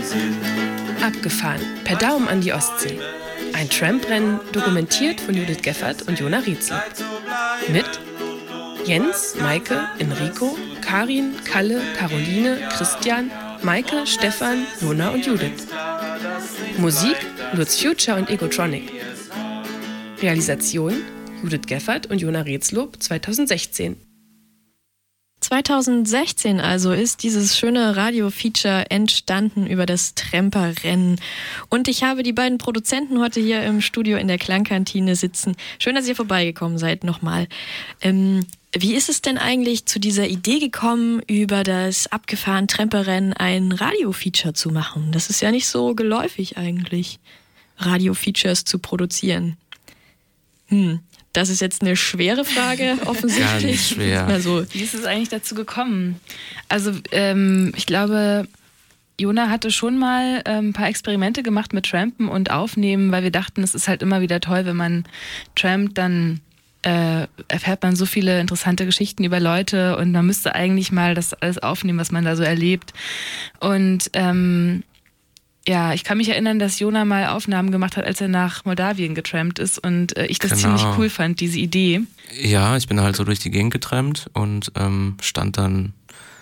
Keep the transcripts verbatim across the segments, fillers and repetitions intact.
Abgefahren, per Daumen an die Ostsee. Ein Tramprennen, dokumentiert von Judith Geffert und Jona Rietzel. Mit Jens, Maike, Enrico, Karin, Kalle, Caroline, Christian, Maike, Stefan, Jona und Judith. Musik Lutz Future und Egotronic. Realisation Judith Geffert und Jona Rietzel zweitausendsechzehn. zweitausendsechzehn also ist dieses schöne Radio-Feature entstanden über das Tremperrennen. Und ich habe die beiden Produzenten heute hier im Studio in der Klangkantine sitzen. Schön, dass ihr vorbeigekommen seid nochmal. Ähm, wie ist es denn eigentlich zu dieser Idee gekommen, über das abgefahren Tremperrennen ein Radio-Feature zu machen? Das ist ja nicht so geläufig eigentlich, Radio-Features zu produzieren. Hm. Das ist jetzt eine schwere Frage, offensichtlich. Ganz schwer. Also, wie ist es eigentlich dazu gekommen? Also ähm, ich glaube, Jona hatte schon mal ähm, ein paar Experimente gemacht mit Trampen und Aufnehmen, weil wir dachten, es ist halt immer wieder toll, wenn man trampt, dann äh, erfährt man so viele interessante Geschichten über Leute und man müsste eigentlich mal das alles aufnehmen, was man da so erlebt. Und ähm, ja, ich kann mich erinnern, dass Jona mal Aufnahmen gemacht hat, als er nach Moldawien getrampt ist und äh, ich das genau. ziemlich cool fand, diese Idee. Ja, ich bin halt so durch die Gegend getrampt und ähm, stand dann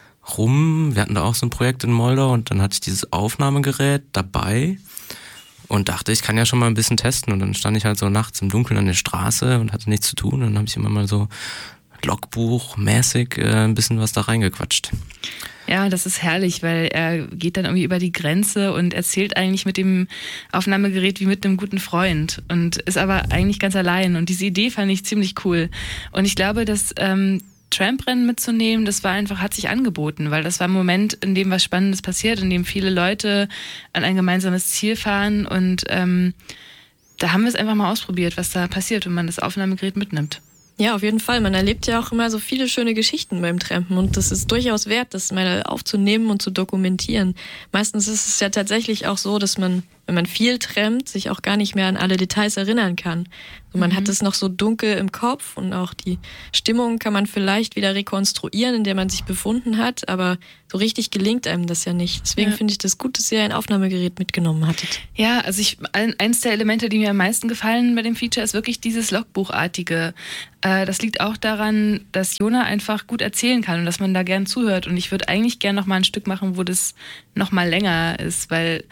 rum. Wir hatten da auch so ein Projekt in Moldau und dann hatte ich dieses Aufnahmegerät dabei und dachte, ich kann ja schon mal ein bisschen testen. Und dann stand ich halt so nachts im Dunkeln an der Straße und hatte nichts zu tun. Und dann habe ich immer mal so Logbuch-mäßig äh, ein bisschen was da reingequatscht. Ja, das ist herrlich, weil er geht dann irgendwie über die Grenze und erzählt eigentlich mit dem Aufnahmegerät wie mit einem guten Freund und ist aber eigentlich ganz allein. Und diese Idee fand ich ziemlich cool. Und ich glaube, dass ähm, Tramprennen mitzunehmen, das war einfach, hat sich angeboten, weil das war ein Moment, in dem was Spannendes passiert, in dem viele Leute an ein gemeinsames Ziel fahren und ähm, da haben wir es einfach mal ausprobiert, was da passiert, wenn man das Aufnahmegerät mitnimmt. Ja, auf jeden Fall. Man erlebt ja auch immer so viele schöne Geschichten beim Trampen und das ist durchaus wert, das mal aufzunehmen und zu dokumentieren. Meistens ist es ja tatsächlich auch so, dass man, wenn man viel trampt, sich auch gar nicht mehr an alle Details erinnern kann. Und man mhm. hat es noch so dunkel im Kopf und auch die Stimmung kann man vielleicht wieder rekonstruieren, in der man sich befunden hat, aber so richtig gelingt einem das ja nicht. Deswegen ja. finde ich das gut, dass ihr ein Aufnahmegerät mitgenommen hattet. Ja, also ich, eins der Elemente, die mir am meisten gefallen bei dem Feature, ist wirklich dieses Logbuchartige. Äh, das liegt auch daran, dass Jona einfach gut erzählen kann und dass man da gern zuhört. Und ich würde eigentlich gern noch mal ein Stück machen, wo das noch mal länger ist, weil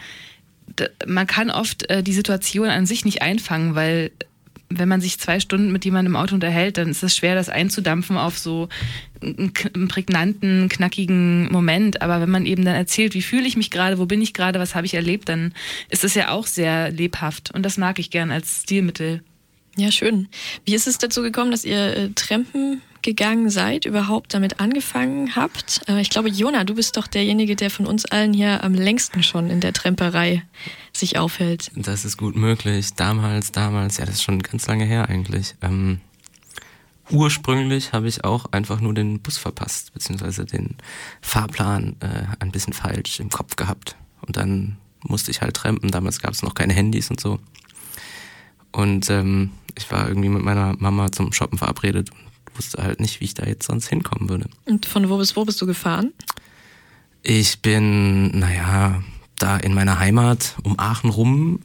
man kann oft äh, die Situation an sich nicht einfangen, weil wenn man sich zwei Stunden mit jemandem im Auto unterhält, dann ist es schwer, das einzudampfen auf so einen, einen prägnanten, knackigen Moment. Aber wenn man eben dann erzählt, wie fühle ich mich gerade, wo bin ich gerade, was habe ich erlebt, dann ist das ja auch sehr lebhaft. Und das mag ich gern als Stilmittel. Ja, schön. Wie ist es dazu gekommen, dass ihr äh, Trampen gegangen seid, überhaupt damit angefangen habt? Äh, ich glaube, Jona, du bist doch derjenige, der von uns allen hier am längsten schon in der Tramperei sich aufhält. Das ist gut möglich. Damals, damals, ja, das ist schon ganz lange her eigentlich. Ähm, ursprünglich habe ich auch einfach nur den Bus verpasst, beziehungsweise den Fahrplan äh, ein bisschen falsch im Kopf gehabt. Und dann musste ich halt trampen. Damals gab es noch keine Handys und so. Und ähm, ich war irgendwie mit meiner Mama zum Shoppen verabredet und wusste halt nicht, wie ich da jetzt sonst hinkommen würde. Und von wo bis wo bist du gefahren? Ich bin, naja, da in meiner Heimat um Aachen rum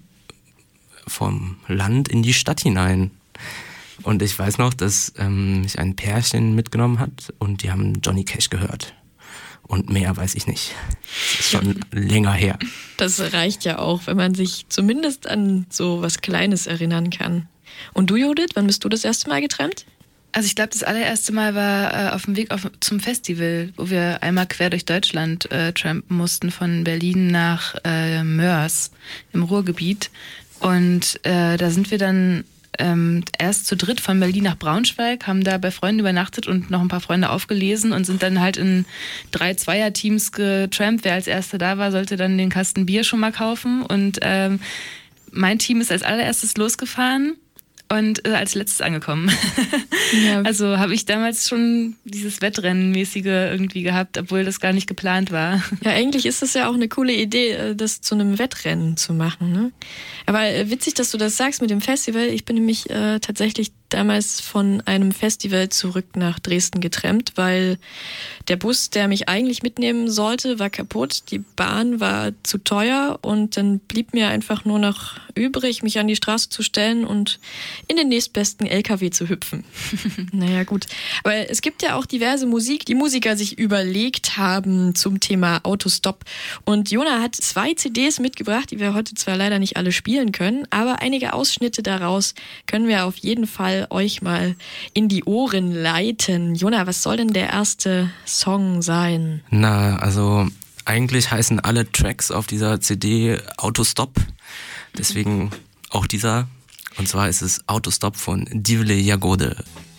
vom Land in die Stadt hinein. Und ich weiß noch, dass ähm, mich ein Pärchen mitgenommen hat und die haben Johnny Cash gehört. Und mehr weiß ich nicht. Das ist schon länger her. Das reicht ja auch, wenn man sich zumindest an so was Kleines erinnern kann. Und du, Judith, wann bist du das erste Mal getrampt? Also ich glaube, das allererste Mal war äh, auf dem Weg auf, zum Festival, wo wir einmal quer durch Deutschland äh, trampen mussten, von Berlin nach äh, Moers im Ruhrgebiet. Und äh, da sind wir dann ähm, erst zu dritt von Berlin nach Braunschweig, haben da bei Freunden übernachtet und noch ein paar Freunde aufgelesen und sind dann halt in drei Zweierteams getrampt. Wer als Erster da war, sollte dann den Kasten Bier schon mal kaufen. Und ähm, mein Team ist als allererstes losgefahren und äh, als letztes angekommen. Ja. Also habe ich damals schon dieses Wettrennenmäßige irgendwie gehabt, obwohl das gar nicht geplant war. Ja, eigentlich ist es ja auch eine coole Idee, das zu einem Wettrennen zu machen, ne? Aber witzig, dass du das sagst mit dem Festival. Ich bin nämlich äh, tatsächlich damals von einem Festival zurück nach Dresden getrampt, weil der Bus, der mich eigentlich mitnehmen sollte, war kaputt. Die Bahn war zu teuer und dann blieb mir einfach nur noch übrig, mich an die Straße zu stellen und in den nächstbesten L K W zu hüpfen. Naja, gut. Aber es gibt ja auch diverse Musik, die Musiker sich überlegt haben zum Thema Autostop. Und Jona hat zwei C Ds mitgebracht, die wir heute zwar leider nicht alle spielen können, aber einige Ausschnitte daraus können wir auf jeden Fall euch mal in die Ohren leiten. Jona, was soll denn der erste Song sein? Na, also eigentlich heißen alle Tracks auf dieser C D Autostop. Deswegen auch dieser. Und zwar ist es Autostop von Divle Jagode.